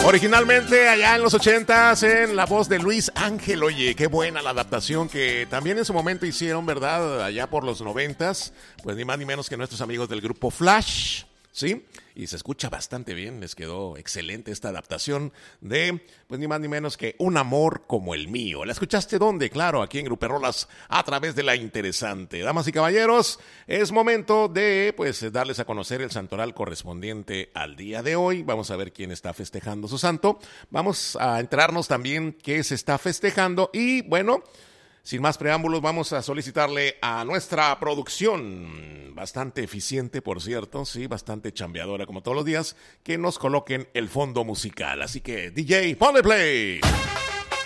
Originalmente allá en los 80s en la voz de Luis Ángel. Oye, qué buena la adaptación que también en su momento hicieron, ¿verdad? Allá por los 90s, pues ni más ni menos que nuestros amigos del grupo Flash, ¿sí? Y se escucha bastante bien, les quedó excelente esta adaptación de, pues ni más ni menos que Un amor como el mío. ¿La escuchaste dónde? Claro, aquí en Gruperrolas a través de La Interesante. Damas y caballeros, es momento de, pues, darles a conocer el santoral correspondiente al día de hoy. Vamos a ver quién está festejando su santo. Vamos a enterarnos también qué se está festejando y, bueno, sin más preámbulos, vamos a solicitarle a nuestra producción, bastante eficiente, por cierto, sí, bastante chambeadora como todos los días, que nos coloquen el fondo musical. Así que, DJ, ponle play.